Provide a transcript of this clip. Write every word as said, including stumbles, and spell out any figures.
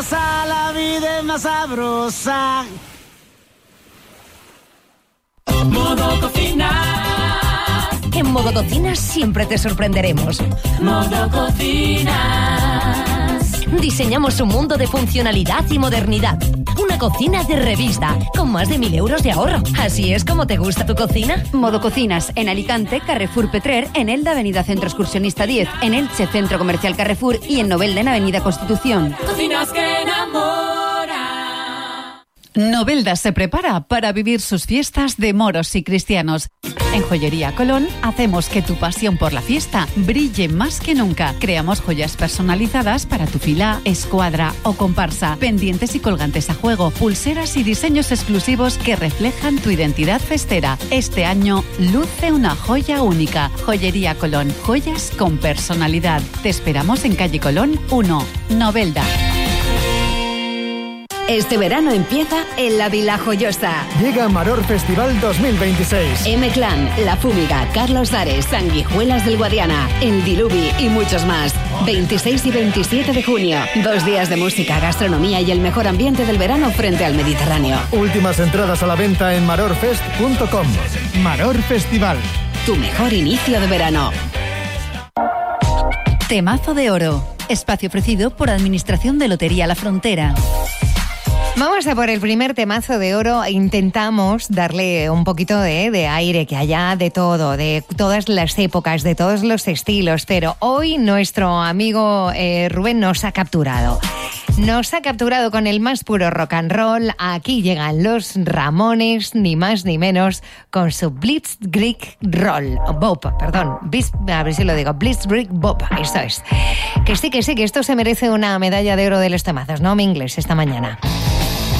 sabrosa, la vida es más sabrosa. Modo Cocina. En Modo Cocina siempre te sorprenderemos. Modo Cocina. Diseñamos un mundo de funcionalidad y modernidad. Una cocina de revista, con más de mil euros de ahorro. ¿Así es como te gusta tu cocina? Modo Cocinas, en Alicante, Carrefour Petrer, en Elda, Avenida Centro Excursionista diez, en Elche, Centro Comercial Carrefour y en Novelda, en Avenida Constitución. Cocinas que enamoran. Novelda se prepara para vivir sus fiestas de moros y cristianos. En Joyería Colón hacemos que tu pasión por la fiesta brille más que nunca. Creamos joyas personalizadas para tu fila, escuadra o comparsa, pendientes y colgantes a juego, pulseras y diseños exclusivos que reflejan tu identidad festera. Este año luce una joya única. Joyería Colón, joyas con personalidad. Te esperamos en calle Colón uno, Novelda. Este verano empieza en la Vila Joyosa. Llega Maror Festival dos mil veintiséis. M-Clan, La Fúmiga, Carlos Dares, Sanguijuelas del Guadiana, El Diluvi y muchos más. veintiséis y veintisiete de junio. Dos días de música, gastronomía y el mejor ambiente del verano frente al Mediterráneo. Últimas entradas a la venta en marorfest punto com. Maror Festival. Tu mejor inicio de verano. Temazo de oro. Espacio ofrecido por Administración de Lotería La Frontera. Vamos a por el primer temazo de oro. Intentamos darle un poquito de, de aire, que haya de todo, de todas las épocas, de todos los estilos, pero hoy nuestro amigo eh, Rubén nos ha capturado. Nos ha capturado con el más puro rock and roll. Aquí llegan los Ramones, ni más ni menos, con su Blitzkrieg Roll. Bop, perdón. Blitz, a ver si lo digo. Blitzkrieg Bop. Esto es. Que sí, que sí, que esto se merece una medalla de oro de los temazos, ¿no? Mi inglés esta mañana.